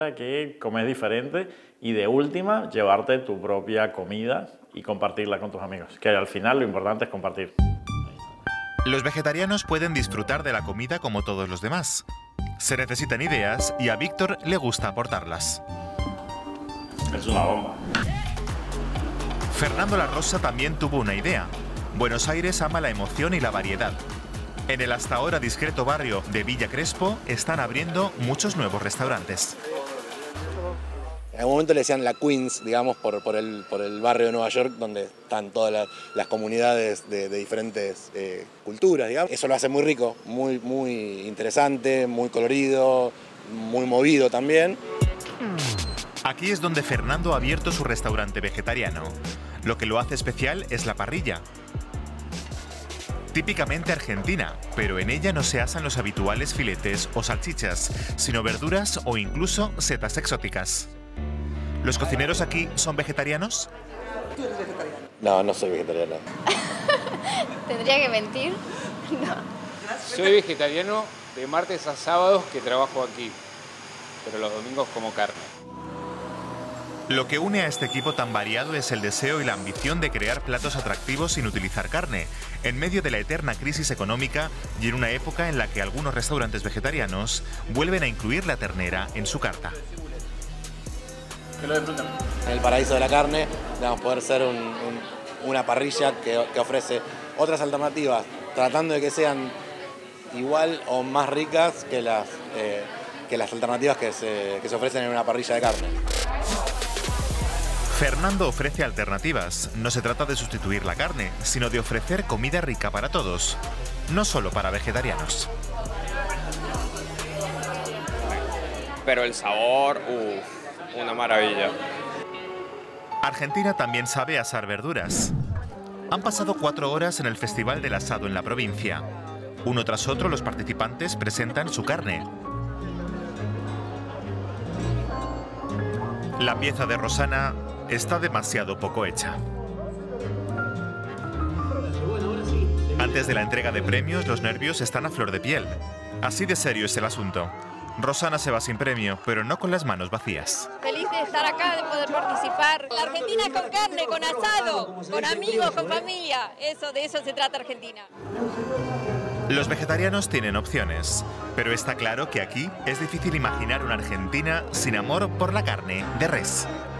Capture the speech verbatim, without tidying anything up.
que comes diferente y de última llevarte tu propia comida y compartirla con tus amigos, que al final lo importante es compartir. Los vegetarianos pueden disfrutar de la comida como todos los demás. Se necesitan ideas y a Víctor le gusta aportarlas. Es una bomba. Fernando La Rosa también tuvo una idea. Buenos Aires ama la emoción y la variedad. En el hasta ahora discreto barrio de Villa Crespo están abriendo muchos nuevos restaurantes. En algún momento le decían la Queens, digamos, por, por, el, por el barrio de Nueva York, donde están todas las, las comunidades de, de diferentes eh, culturas, digamos. Eso lo hace muy rico, muy, muy interesante, muy colorido, muy movido también. Aquí es donde Fernando ha abierto su restaurante vegetariano. Lo que lo hace especial es la parrilla. Típicamente argentina, pero en ella no se asan los habituales filetes o salchichas, sino verduras o incluso setas exóticas. ¿Los cocineros aquí son vegetarianos? ¿Tú eres vegetariano? No, no soy vegetariano. ¿Tendría que mentir? No. Soy vegetariano de martes a sábados que trabajo aquí, pero los domingos como carne. Lo que une a este equipo tan variado es el deseo y la ambición de crear platos atractivos sin utilizar carne, en medio de la eterna crisis económica y en una época en la que algunos restaurantes vegetarianos vuelven a incluir la ternera en su carta. Que lo disfruten. En el paraíso de la carne, vamos a poder ser un, un, una parrilla que, que ofrece otras alternativas, tratando de que sean igual o más ricas que las, eh, que las alternativas que se, que se ofrecen en una parrilla de carne. Fernando ofrece alternativas. No se trata de sustituir la carne, sino de ofrecer comida rica para todos, no solo para vegetarianos. Pero el sabor, uff, una maravilla. Argentina también sabe asar verduras. Han pasado cuatro horas en el Festival del Asado en la provincia. Uno tras otro los participantes presentan su carne. La pieza de Rosana está demasiado poco hecha. Antes de la entrega de premios, los nervios están a flor de piel. Así de serio es el asunto. Rosana se va sin premio, pero no con las manos vacías. Feliz de estar acá, de poder participar. La Argentina con carne, con asado, con amigos, con familia. Eso, de eso se trata Argentina. Los vegetarianos tienen opciones, pero está claro que aquí es difícil imaginar una Argentina sin amor por la carne de res.